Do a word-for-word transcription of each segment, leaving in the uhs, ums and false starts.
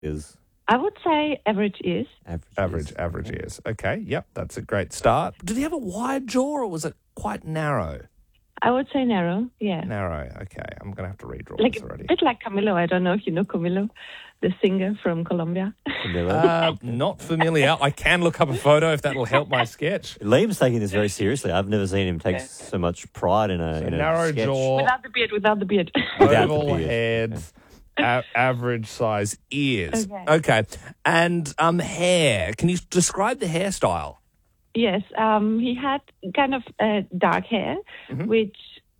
is? I would say average ears. Average. Average, is. average ears. Okay, yep, that's a great start. Did he have a wide jaw or was it quite narrow? I would say narrow, yeah. Narrow, okay. I'm going to have to redraw Like this a already. bit like Camilo. I don't know if you know Camilo, the singer from Colombia. Uh, not familiar. I can look up a photo if that'll help my sketch. Liam's taking this very seriously. I've never seen him take so much pride in a, So in a narrow sketch. jaw, Without the beard, without the beard. Without the oval beard. head, a- average size ears. Okay. Okay. And um, hair. Can you describe the hairstyle? Yes, um, he had kind of uh, dark hair, Mm-hmm. which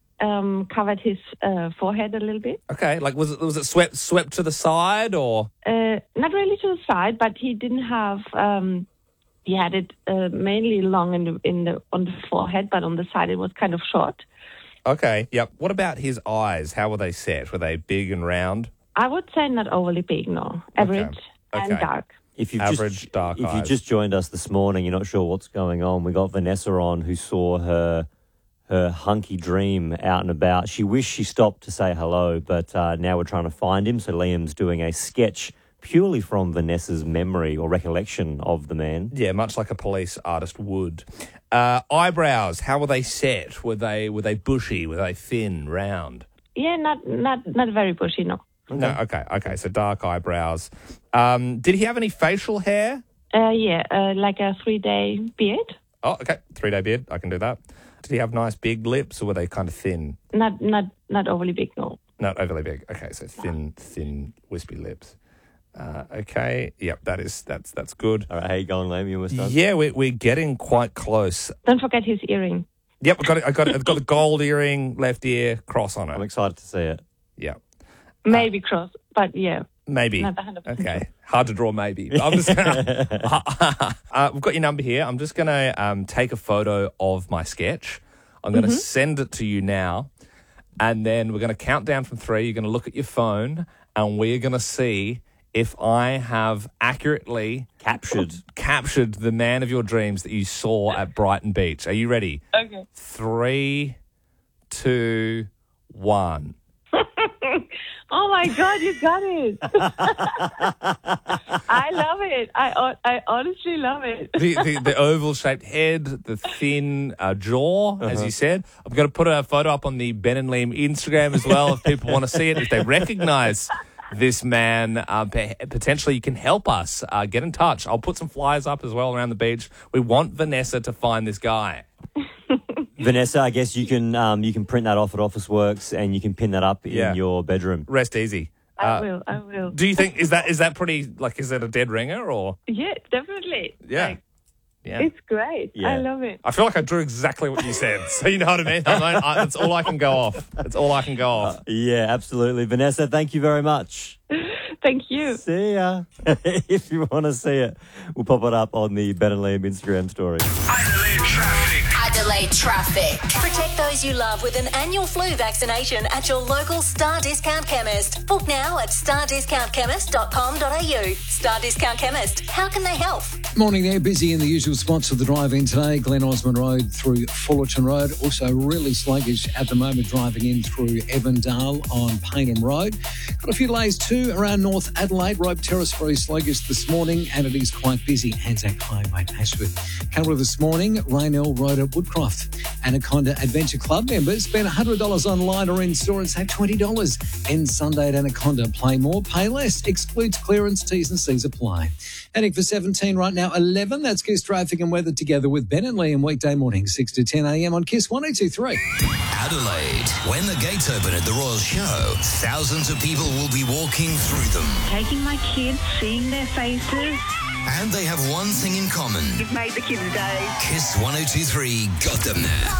um, covered his uh, forehead a little bit. Okay. Like, was it was it swept swept to the side or? Uh, not really to the side, but he didn't have. Um, he had it uh, mainly long in the, in the on the forehead, but on the side it was kind of short. Okay. Yep. What about his eyes? How were they set? Were they big and round? I would say not overly big, no, average and Okay. dark. If you've Average just, dark If you eyes. just joined us this morning, you're not sure what's going on. We got Vanessa on, who saw her her hunky dream out and about. She wished she stopped to say hello, but uh, now we're trying to find him. So Liam's doing a sketch purely from Vanessa's memory or recollection of the man. Yeah, much like a police artist would. Uh, eyebrows. How were they set? Were they were they bushy? Were they thin, round? Yeah, not not not very bushy, no. No. Okay. Okay. So dark eyebrows. Um, did he have any facial hair? Uh, yeah, uh, like a three-day beard. Oh, okay. Three day beard. I can do that. Did he have nice big lips or were they kind of thin? Not not not overly big, no. Not overly big. Okay, so thin, thin, wispy lips. Uh, okay. Yep. That is that's that's good. All right, how you going, Liam? You almost done? Yeah, we're we're getting quite close. Don't forget his earring. Yep. I got it. I got it. I've got the gold earring, left ear, cross on I'm it. excited to see it. Yeah. Maybe cross, but yeah. Maybe. Not one hundred percent. Okay. Hard to draw maybe. I'm just gonna, uh, we've got your number here. I'm just going to um, take a photo of my sketch. I'm going to send it to you now. And then we're going to count down from three. You're going to look at your phone and we're going to see if I have accurately Captured. captured the man of your dreams that you saw at Brighton Beach. Are you ready? Okay. Three, two, one. Oh my God, you got it! I love it. I I honestly love it. the, the, the oval-shaped head, the thin uh, jaw, as you said. I'm going to put a photo up on the Ben and Liam Instagram as well if people want to see it. If they recognise this man, uh, p- potentially you can help us. Uh, get in touch. I'll put some flyers up as well around the beach. We want Vanessa to find this guy. Vanessa, I guess you can um, you can print that off at Officeworks and you can pin that up in Yeah. your bedroom. Rest easy. I Uh, will. I will. do you think, is that is that pretty, like, is that a dead ringer or? Yeah, definitely. Yeah. Like, Yeah. it's great. Yeah. I love it. I feel like I drew exactly what you said. So you know what I mean? I'm like, I, that's all I can go off. That's all I can go off. Yeah, absolutely. Vanessa, thank you very much. Thank you. See ya. If you want to see it, we'll pop it up on the Ben and Liam Instagram story. Adelaide traffic. Adelaide traffic. Protect those you love with an annual flu vaccination at your local Star Discount Chemist. Book now at star discount chemist dot com dot a u. Star Discount Chemist. How can they help? Morning there, busy in the usual spots of the drive-in today. Glen Osmond Road through Fullerton Road. Also really sluggish at the moment driving in through Evandale on Paynham Road. Got a few delays too around North Adelaide. Rope Terrace very sluggish this morning and it is quite busy. Anzac Highway, Ashford. Canberra this morning, Raynell Road at Woodcroft. Anaconda Adventure Club members spend one hundred dollars online or in store and save twenty dollars. End Sunday at Anaconda. Play more, pay less. Excludes clearance, T's and C's apply. Heading for seventeen right now, eleven. That's Kiss Traffic and Weather together with Ben and Liam weekday morning, six to ten a.m. on Kiss one oh two three. Adelaide. When the gates open at the Royal Show, thousands of people will be walking through them. Taking my kids, seeing their faces. And they have one thing in common. You've made the kids' day. Kiss one oh two three got them there.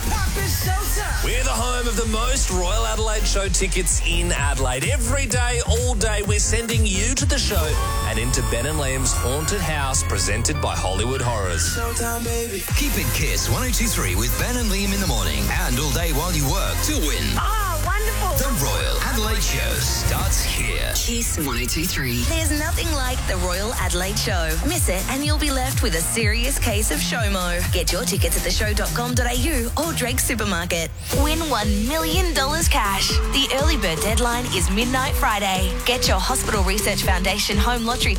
We're the home of the most Royal Adelaide Show tickets in Adelaide. Every day, all day, we're sending you to the show and into Ben and Liam's Haunted House, presented by Hollywood Horrors. Keep it Kiss one oh two three with Ben and Liam in the morning and all day while you work to win. Oh, wonderful. The Royal Adelaide Show starts here. Kiss one oh two three. There's nothing like the Royal Adelaide Show. Miss it and you'll be left with a serious case of SHOMO. Get your tickets at the show dot com dot a u or Drake Supermarket. Win one million dollars cash. The early bird deadline is midnight Friday. Get your Hospital Research Foundation home lottery